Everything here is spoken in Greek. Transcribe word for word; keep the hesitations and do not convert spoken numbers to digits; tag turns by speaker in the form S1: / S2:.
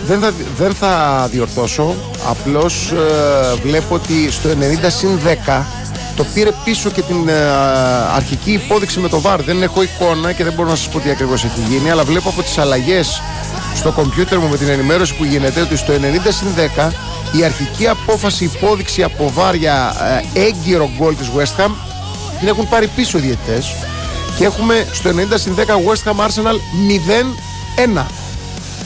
S1: Δεν θα, δεν θα διορθώσω. Απλώς ε, βλέπω ότι στο ενενήντα συν δέκα το πήρε πίσω και την ε, αρχική υπόδειξη με το βαρ. Δεν έχω εικόνα και δεν μπορώ να σας πω τι ακριβώς έχει γίνει, αλλά βλέπω από τις αλλαγές στο κομπιούτερ μου με την ενημέρωση που γίνεται ότι στο ενενήντα συν δέκα η αρχική απόφαση υπόδειξη από βαρ για ε, έγκυρο γκολ της West Ham την έχουν πάρει πίσω οι διαιτητές και έχουμε στο ενενήντα συν δέκα West Ham Arsenal μηδέν ένα.